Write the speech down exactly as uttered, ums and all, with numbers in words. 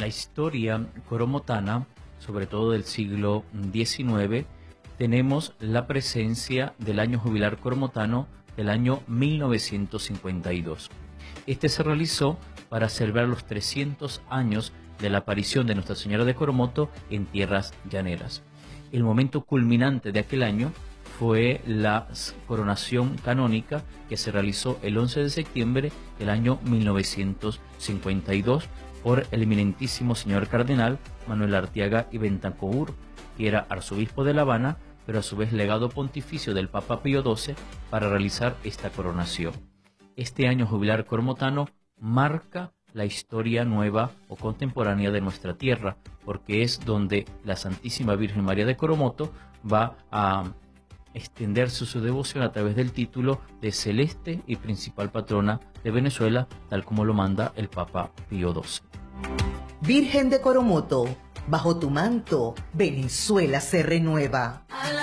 la historia coromotana, sobre todo del siglo diecinueve, tenemos la presencia del año jubilar coromotano del año mil novecientos cincuenta y dos. Este se realizó para celebrar los trescientos años de la aparición de Nuestra Señora de Coromoto en tierras llaneras. El momento culminante de aquel año fue la coronación canónica que se realizó el once de septiembre del año mil novecientos cincuenta y dos por el eminentísimo señor cardenal Manuel Arteaga y Bentancur, que era arzobispo de La Habana, pero a su vez legado pontificio del Papa Pío doce para realizar esta coronación. Este año jubilar coromotano marca la historia nueva o contemporánea de nuestra tierra, porque es donde la Santísima Virgen María de Coromoto va a extenderse su devoción a través del título de celeste y principal patrona de Venezuela, tal como lo manda el Papa Pío doce. Virgen de Coromoto, bajo tu manto, Venezuela se renueva.